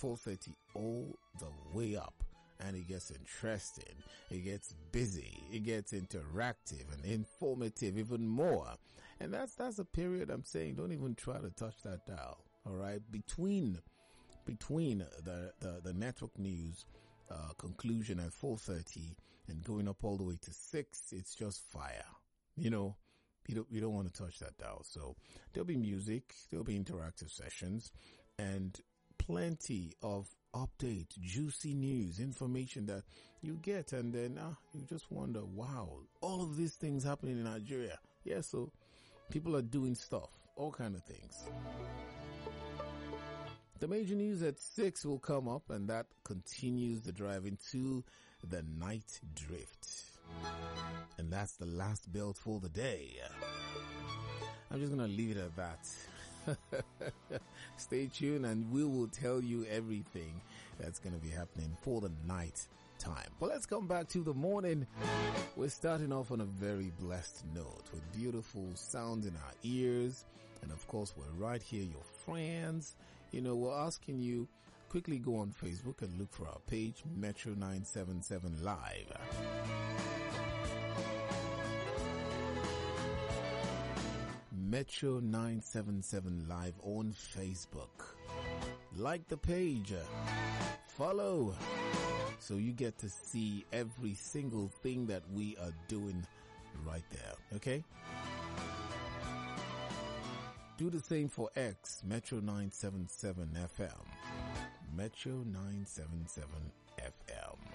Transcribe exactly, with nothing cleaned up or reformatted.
four thirty all the way up. And it gets interesting, it gets busy, it gets interactive and informative even more. And that's, that's a period I'm saying, don't even try to touch that dial. All right. Between, between the, the, the network news, uh, conclusion at four thirty and going up all the way to six, it's just fire. You know, you don't, you don't want to touch that dial. So there'll be music, there'll be interactive sessions and plenty of update, juicy news, information that you get, and then ah, you just wonder, wow, all of these things happening in Nigeria. Yeah, so people are doing stuff, all kind of things. The major news at six will come up, and that continues the drive into the night drift. And that's the last belt for the day. I'm just gonna leave it at that. Stay tuned and we will tell you everything that's going to be happening for the night time. But let's come back to the morning. We're starting off on a very blessed note with beautiful sounds in our ears. And of course, we're right here, your friends. You know, we're asking you, quickly go on Facebook and look for our page, Metro nine seven seven Live. Metro nine seven seven Live on Facebook. Like the page. Follow. So you get to see every single thing that we are doing right there. Okay? Do the same for X, Metro nine seven seven F M. Metro nine seven seven F M.